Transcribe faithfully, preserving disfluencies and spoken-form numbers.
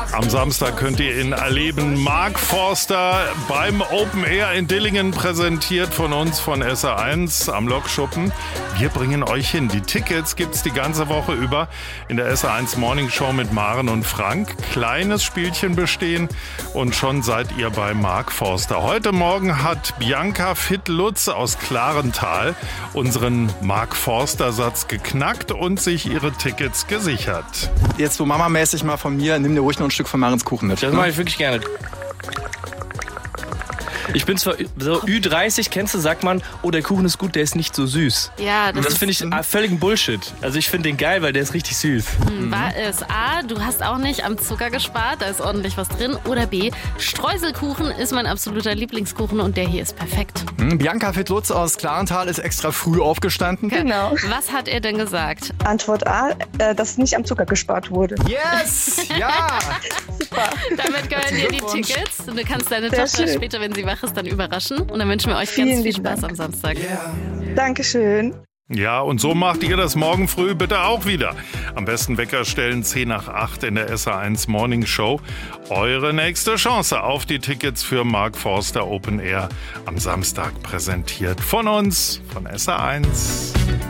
Am Samstag könnt ihr ihn erleben. Mark Forster beim Open Air in Dillingen, präsentiert von uns von S R eins am Lokschuppen. Wir bringen euch hin. Die Tickets gibt's die ganze Woche über in der S R eins Morning Show mit Maren und Frank. Kleines Spielchen bestehen und schon seid ihr bei Mark Forster. Heute Morgen hat Bianca Fit-Lutz aus Klarental unseren Mark Forster-Satz geknackt und sich ihre Tickets gesichert. Jetzt so mamamäßig mal von mir, nimm dir ruhig noch ein Stück von Marens Kuchen mit. Das mache ich wirklich gerne. Ich bin zwar so Ü dreißig, kennst du, sagt man, oh, der Kuchen ist gut, der ist nicht so süß. Ja, das, das finde ich äh, völligen Bullshit. Also ich finde den geil, weil der ist richtig süß. Mhm. War es A, du hast auch nicht am Zucker gespart, da ist ordentlich was drin. Oder B, Streuselkuchen ist mein absoluter Lieblingskuchen und der hier ist perfekt. Mhm. Bianca Fit-Lutz aus Klarental ist extra früh aufgestanden. Genau. Was hat er denn gesagt? Antwort A, äh, dass nicht am Zucker gespart wurde. Yes! Ja! Super. Damit gehören dir die Tickets. Du kannst deine Sehr Tochter schön. später, wenn sie wach ist, dann überraschen. Und dann wünschen wir euch Vielen ganz viel lieben Spaß Dank. am Samstag. Dankeschön. Ja, und so macht ihr das morgen früh bitte auch wieder. Am besten Wecker stellen zehn nach acht in der S R eins Morning Show. Eure nächste Chance auf die Tickets für Mark Forster Open Air am Samstag, präsentiert von uns, von S R eins.